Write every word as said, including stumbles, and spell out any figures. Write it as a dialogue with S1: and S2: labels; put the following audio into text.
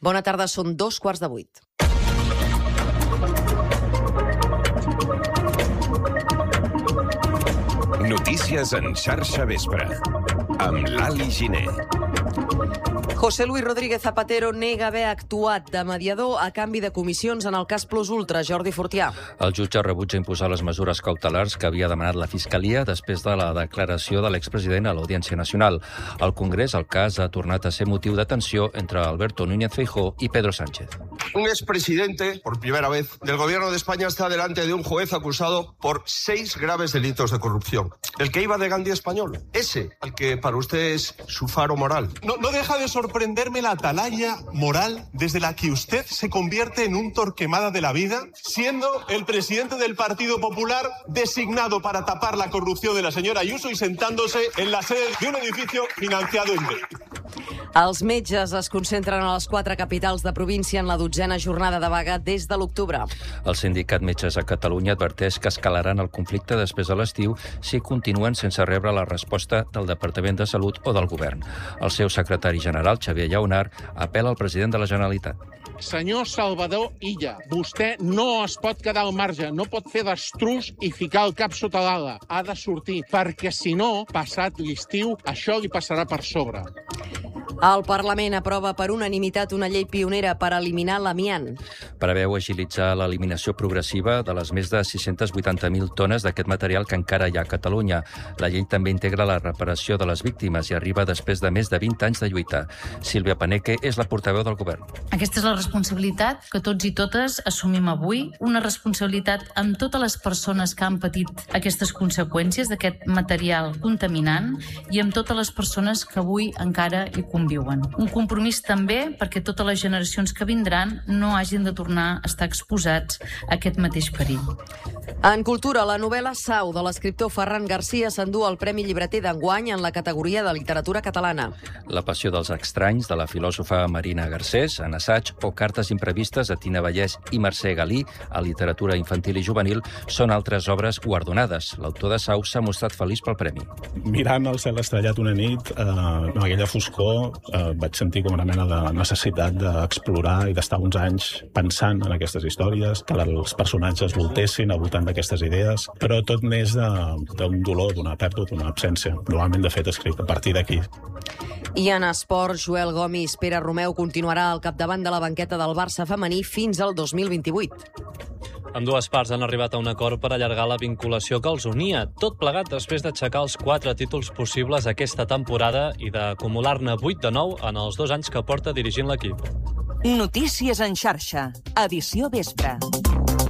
S1: Bona tarda, són dos quarts de vuit.
S2: Notícies en xarxa vespre, amb l'Ali Giner.
S1: José Luis Rodríguez Zapatero nega haver actuat de mediador a canvi de comissions en el cas Plus Ultra. Jordi Fortià.
S3: El jutge rebutja imposar les mesures cautelars que havia demanat la Fiscalia després de la declaració de l'expresident a l'Audiència Nacional. Al Congrés, el cas ha tornat a ser motiu de tensió entre Alberto Núñez Feijóo y Pedro Sánchez.
S4: Un expresidente, por primera vez, del gobierno de España está delante de un juez acusado por seis graves delitos de corrupción. El que iba de Gandhi español, ese, al que para usted es su faro moral.
S5: No, no deja de sorprenderme la atalaya moral desde la que usted se convierte en un Torquemada de la vida, siendo el presidente del Partido Popular designado para tapar la corrupción de la señora Ayuso y sentándose en la sede de un edificio financiado en B.
S1: Els metges es concentren a les quatre capitals de província en la dotzena jornada de vaga des de l'octubre.
S3: El sindicat Metges a Catalunya adverteix que escalaran el conflicte després de l'estiu si continuen sense rebre la resposta del Departament de Salut o del Govern. El seu secretari general, Xavier Llaunar, apel·la al president de la Generalitat.
S6: Senyor Salvador Illa, vostè no es pot quedar al marge, no pot fer d'estrus i ficar el cap sota l'ala. Ha de sortir, perquè si no, passat l'estiu, això li passarà per sobre.
S1: El Parlament aprova per unanimitat una llei pionera per eliminar l'amiant.
S3: Preveu agilitzar l'eliminació progressiva de les més de sis-centes vuitanta mil tones d'aquest material que encara hi ha a Catalunya. La llei també integra la reparació de les víctimes i arriba després de més de vint anys de lluita. Sílvia Paneque és la portaveu del govern.
S7: Aquesta és la responsabilitat que tots i totes assumim avui, una responsabilitat amb totes les persones que han patit aquestes conseqüències d'aquest material contaminant i amb totes les persones que avui encara hi conviuen. Un compromís també perquè totes les generacions que vindran no hagin de tornar a estar exposats a aquest mateix perill.
S1: En cultura, la novel·la Sau de l'escriptor Ferran Garcia s'endú el Premi Llibreter d'enguany en la categoria de literatura catalana.
S3: La passió dels estranys, de la filòsofa Marina Garcés, en assaig, o Cartes imprevistes de Tina Vallès i Mercè Galí, a literatura infantil i juvenil, són altres obres guardonades. L'autor de Sau s'ha mostrat feliç pel premi.
S8: Mirant el cel estrellat una nit, eh, amb aquella foscor, eh, vaig sentir com una mena de necessitat d'explorar i d'estar uns anys pensant en aquestes històries, que els personatges voltessin al voltant d'aquestes idees, però tot neix d'un dolor, d'una pèrdua, d'una absència. Normalment, de fet, escric a partir d'aquí.
S1: I en esport, Joel Gomis, Pere Romeu continuarà al capdavant de la banqueta del Barça femení fins al dos mil vint-i-vuit.
S9: Ambdues parts han arribat a un acord per allargar la vinculació que els unia, tot plegat després d'aixecar els quatre títols possibles aquesta temporada i d'acumular-ne vuit de nou en els dos anys que porta dirigint l'equip.
S10: Notícies en xarxa, edició vespre.